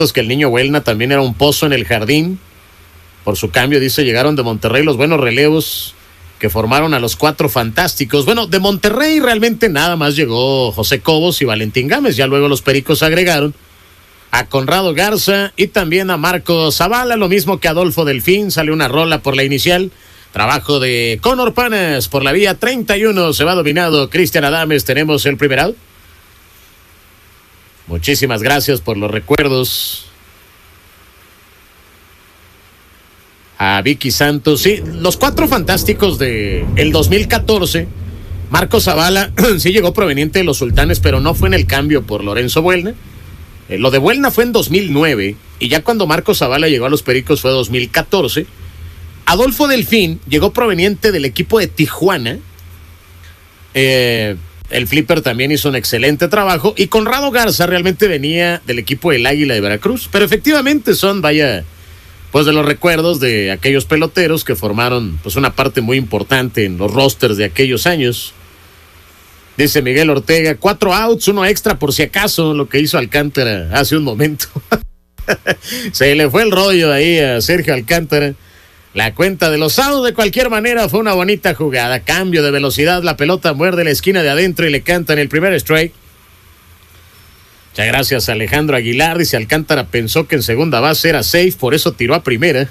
que el niño Huelna también era un pozo en el jardín. Por su cambio, dice, llegaron de Monterrey los buenos relevos que formaron a los cuatro fantásticos. Bueno, de Monterrey realmente nada más llegó José Cobos y Valentín Gámez. Ya luego los Pericos agregaron a Conrado Garza y también a Marco Zavala, lo mismo que Adolfo Delfín. Sale una rola por la inicial. Trabajo de Conor Panas por la vía 31. Se va dominado Cristian Adames. Tenemos el primer out. Muchísimas gracias por los recuerdos. A Vicky Santos, sí, los cuatro fantásticos de el 2014. Marco Zavala sí llegó proveniente de los Sultanes, pero no fue en el cambio por Lorenzo Buelna. Lo de Buelna fue en 2009 y ya cuando Marco Zavala llegó a los Pericos fue 2014. Adolfo Delfín llegó proveniente del equipo de Tijuana. El Flipper también hizo un excelente trabajo y Conrado Garza realmente venía del equipo del Águila de Veracruz, pero efectivamente son, vaya, pues de los recuerdos de aquellos peloteros que formaron pues una parte muy importante en los rosters de aquellos años. Dice Miguel Ortega, 4 outs, 1 extra por si acaso, lo que hizo Alcántara hace un momento. Se le fue el rollo ahí a Sergio Alcántara. La cuenta de los outs de cualquier manera fue una bonita jugada. Cambio de velocidad, la pelota muerde la esquina de adentro y le cantan el primer strike. Muchas gracias a Alejandro Aguilar. Dice Alcántara pensó que en segunda base era safe, por eso tiró a primera.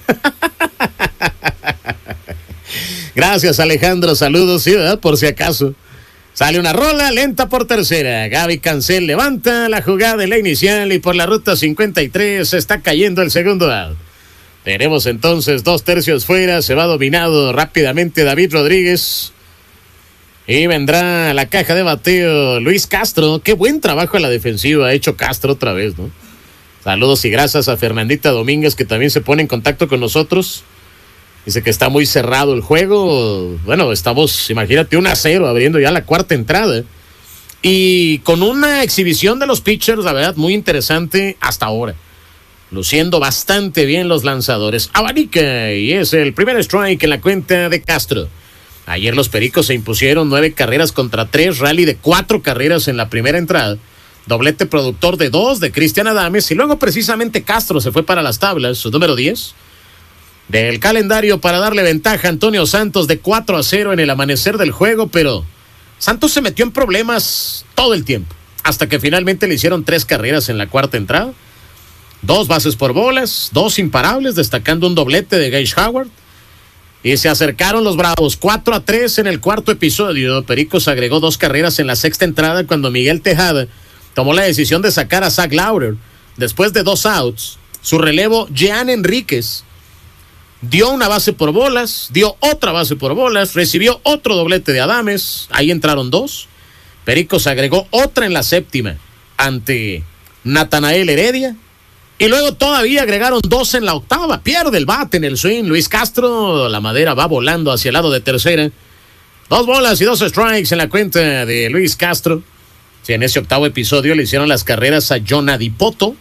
Gracias Alejandro, saludos, sí, ¿verdad? Por si acaso. Sale una rola lenta por tercera. Gaby Cancel levanta la jugada en la inicial y por la ruta 53 se está cayendo el segundo out. Tenemos entonces 2 tercios fuera. Se va dominado rápidamente David Rodríguez. Y vendrá a la caja de bateo Luis Castro. Qué buen trabajo a la defensiva ha hecho Castro otra vez, ¿no? Saludos y gracias a Fernandita Domínguez, que también se pone en contacto con nosotros. Dice que está muy cerrado el juego. Bueno, estamos, imagínate, 1-0, abriendo ya la cuarta entrada. Y con una exhibición de los pitchers, la verdad, muy interesante hasta ahora. Luciendo bastante bien los lanzadores. Abanica, y es el primer strike en la cuenta de Castro. Ayer los Pericos se impusieron 9 carreras contra 3, rally de 4 carreras en la primera entrada. Doblete productor de 2 de Cristian Adames y luego precisamente Castro se fue para las tablas, su número 10 del calendario para darle ventaja a Antonio Santos de 4-0 en el amanecer del juego, pero Santos se metió en problemas todo el tiempo, hasta que finalmente le hicieron 3 carreras en la cuarta entrada, 2 bases por bolas, 2 imparables, destacando un doblete de Gage Howard. Y se acercaron los Bravos 4-3 en el cuarto episodio. Pericos agregó 2 carreras en la sexta entrada cuando Miguel Tejada tomó la decisión de sacar a Zach Lauder. Después de 2 outs, su relevo, Jean Enríquez, dio una base por bolas, dio otra base por bolas, recibió otro doblete de Adames. Ahí entraron 2. Pericos agregó otra en la séptima ante Natanael Heredia. Y luego todavía agregaron 2 en la octava. Pierde el bate en el swing Luis Castro. La madera va volando hacia el lado de tercera. 2 bolas y 2 strikes en la cuenta de Luis Castro. Sí, en ese octavo episodio le hicieron las carreras a John Adipoto.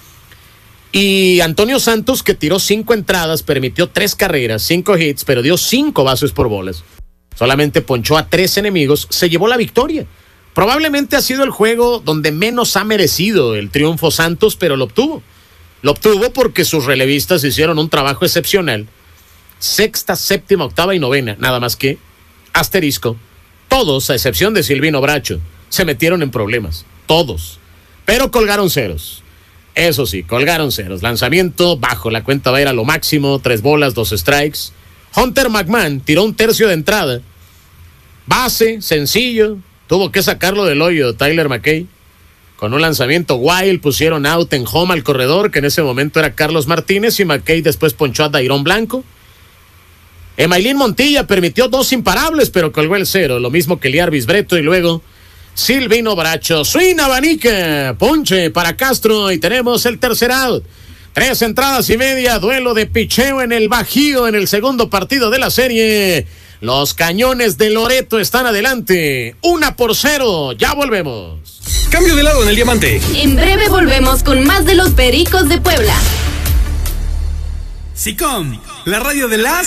Y Antonio Santos, que tiró 5 entradas, permitió 3 carreras, 5 hits, pero dio 5 bases por bolas. Solamente ponchó a 3 enemigos. Se llevó la victoria. Probablemente ha sido el juego donde menos ha merecido el triunfo Santos, pero lo obtuvo. Lo obtuvo porque sus relevistas hicieron un trabajo excepcional. Sexta, séptima, octava y novena. Nada más que, asterisco, todos, a excepción de Silvino Bracho, se metieron en problemas. Todos. Pero colgaron ceros. Eso sí, colgaron ceros. Lanzamiento bajo, la cuenta va a ir a lo máximo. 3 bolas, 2 strikes. Hunter McMahon tiró un tercio de entrada. Base, sencillo. Tuvo que sacarlo del hoyo Tyler McKay. Con un lanzamiento wild pusieron out en home al corredor, que en ese momento era Carlos Martínez, y McKay después ponchó a Dairón Blanco. Emailín Montilla permitió 2 imparables, pero colgó el cero, lo mismo que Liar Bisbreto, y luego Silvino Bracho. Swing abanica, ponche para Castro, y tenemos el tercer out. 3 entradas y media, duelo de picheo en el Bajío en el segundo partido de la serie. Los Cañones de Loreto están adelante, 1-0, ya volvemos. Cambio de lado en el diamante. En breve volvemos con más de los Pericos de Puebla. SICOM, la radio de las